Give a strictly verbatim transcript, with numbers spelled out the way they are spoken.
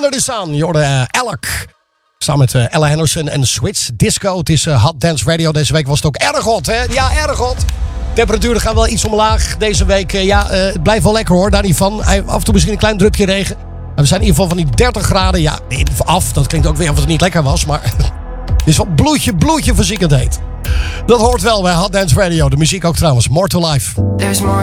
Under the Sun. Je hoorde uh, Alec. Samen met uh, Ella Henderson en Switch Disco. Het is uh, Hot Dance Radio. Deze week was het ook erg hot, hè? Ja, erg hot. Temperaturen gaan wel iets omlaag deze week. Uh, ja, uh, het blijft wel lekker hoor, daar niet van. Af en toe misschien een klein drupje regen. Maar we zijn in ieder geval van die dertig graden. Ja, af. Dat klinkt ook weer of het niet lekker was. Maar het is wel bloedje, bloedje verziekend heet. Dat hoort wel bij Hot Dance Radio. De muziek ook trouwens. More to Life. There's more